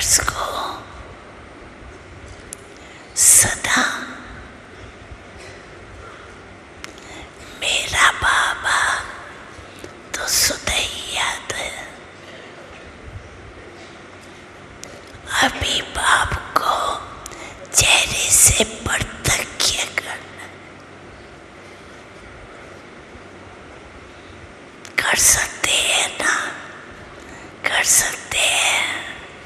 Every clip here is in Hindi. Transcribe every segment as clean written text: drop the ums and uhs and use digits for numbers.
यूनिवर्स को सदा मेरा बाबा तो सुधा ही याद है। अभी बाप को चेहरे से प्रत्यक्ष करना कर सकते हैं ना, कर सकते हैं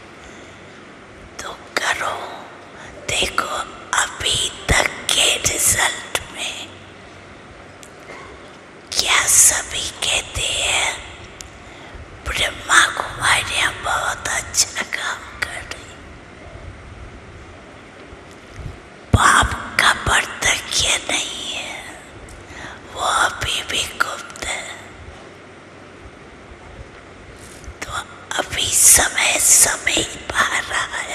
तो करो। देखो अभी तक के रिजल्ट में क्या सभी कहते हैं ब्रह्मा कुमारियां बहुत अच्छा काम कर रही। बाप का प्रत्यक्ष नहीं है, वो अभी भी गुप्त है। तो अभी समय समय पा रहा है,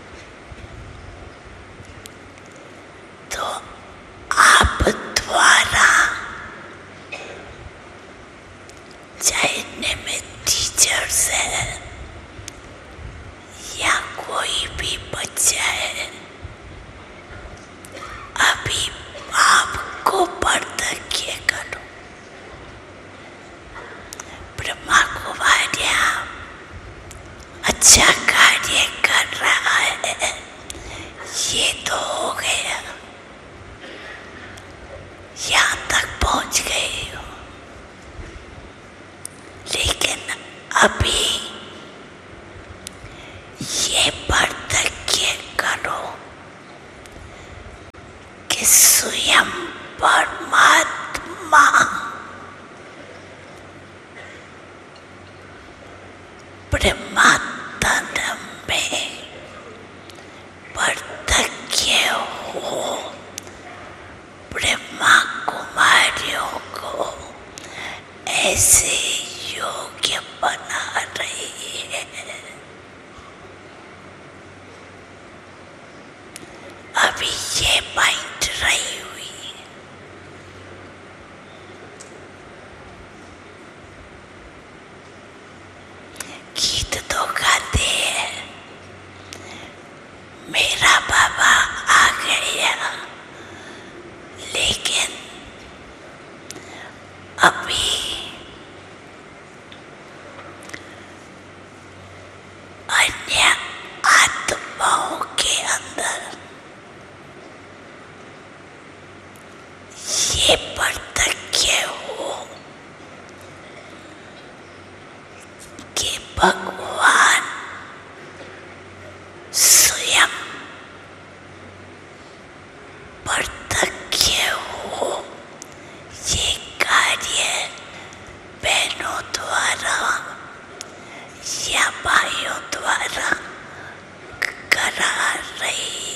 तो आप द्वारा चाहे निमित्त टीचर्स है या कोई भी बच्चा है, अभी आपको प्रत्यक्ष करो। ब्रह्मा कुमारियां अच्छा कार्य कर रहा है, ये तो हो गया, यहाँ तक पहुंच गए हो। लेकिन अभी ये प्रत्यक्ष करो कि स्वयं परमात्मा ब्रह्मा तन में प्रत्यक्ष हो, ब्रह्मा कुमारियों को ऐसे योग्य बना रही है। अभी ये माइंड रही हुई, गीत तो गाते हैं मेरा बाबा आ गया, लेकिन अभी अन्य आत्माओं के अंदर ये प्रत्यक्ष हो कि भगवान स्वयं प्रत्यक्ष हो, ये कार्य बहनों द्वारा या भाइयों द्वारा करा रही